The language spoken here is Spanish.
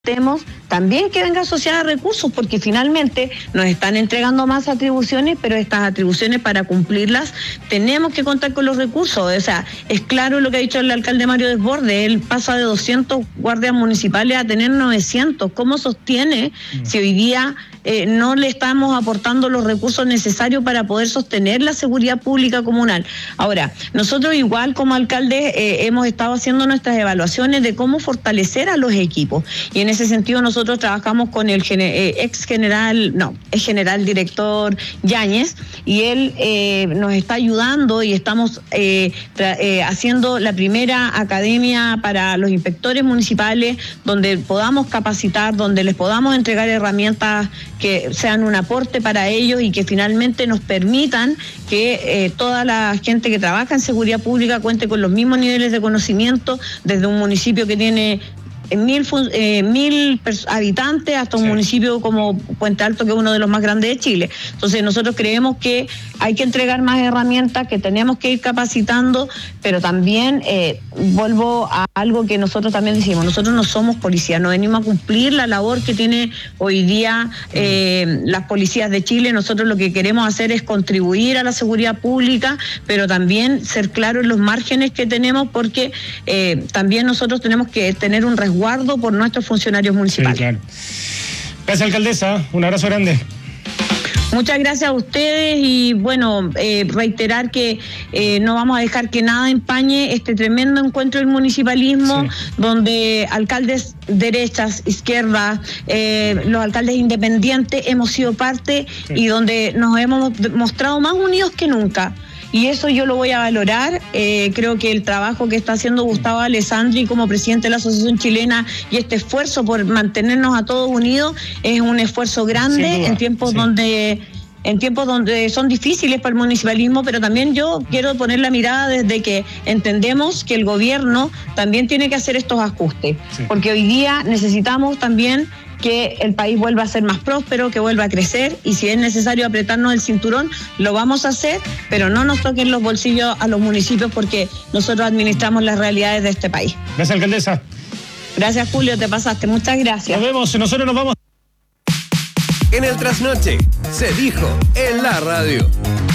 también que venga asociada a recursos, porque finalmente nos están entregando más atribuciones, pero estas atribuciones, para cumplirlas tenemos que contar con los recursos. O sea, es claro lo que ha dicho el alcalde Mario Desbordes, él pasa de 200 guardias municipales a tener 900. ¿Cómo sostiene si hoy día no le estamos aportando los recursos necesarios para poder sostener la seguridad pública comunal? Ahora, nosotros igual como alcaldes hemos estado haciendo nuestras evaluaciones de cómo fortalecer a los equipos, y en ese sentido nosotros trabajamos con el general director Yáñez, y él nos está ayudando, y estamos haciendo la primera academia para los inspectores municipales, donde podamos capacitar, donde les podamos entregar herramientas que sean un aporte para ellos y que finalmente nos permitan que toda la gente que trabaja en seguridad pública cuente con los mismos niveles de conocimiento, desde un municipio que tiene 1.000 habitantes hasta un municipio como Puente Alto, que es uno de los más grandes de Chile. Entonces nosotros creemos que hay que entregar más herramientas, que tenemos que ir capacitando, pero también vuelvo a algo que nosotros también decimos: nosotros no somos policías, no venimos a cumplir la labor que tiene hoy día las policías de Chile. Nosotros lo que queremos hacer es contribuir a la seguridad pública, pero también ser claros en los márgenes que tenemos, porque también nosotros tenemos que tener un resguardo por nuestros funcionarios municipales. Sí, claro. Gracias, alcaldesa. Un abrazo grande. Muchas gracias a ustedes, y bueno, reiterar que no vamos a dejar que nada empañe este tremendo encuentro del municipalismo, donde alcaldes derechas, izquierdas, los alcaldes independientes hemos sido parte, y donde nos hemos mostrado más unidos que nunca. Y eso yo lo voy a valorar. Creo que el trabajo que está haciendo Gustavo Alessandri como presidente de la Asociación Chilena, y este esfuerzo por mantenernos a todos unidos, es un esfuerzo grande en tiempos donde son difíciles para el municipalismo, pero también yo quiero poner la mirada desde que entendemos que el gobierno también tiene que hacer estos ajustes, porque hoy día necesitamos también que el país vuelva a ser más próspero, que vuelva a crecer, y si es necesario apretarnos el cinturón, lo vamos a hacer, pero no nos toquen los bolsillos a los municipios, porque nosotros administramos las realidades de este país. Gracias, alcaldesa. Gracias, Julio, te pasaste. Muchas gracias. Nos vemos, nosotros nos vamos. En el Trasnoche se dijo en la radio.